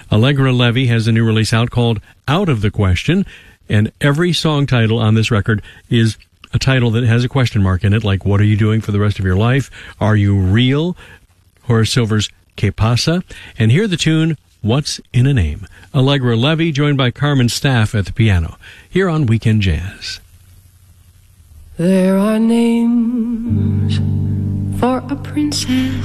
Allegra Levy has a new release out called Out of the Question, and every song title on this record is a title that has a question mark in it, like what are you doing for the rest of your life? Are you real? Horace Silver's Que Pasa? And hear the tune What's in a Name? Allegra Levy joined by Carmen Staff at the piano, here on Weekend Jazz. There are names for a princess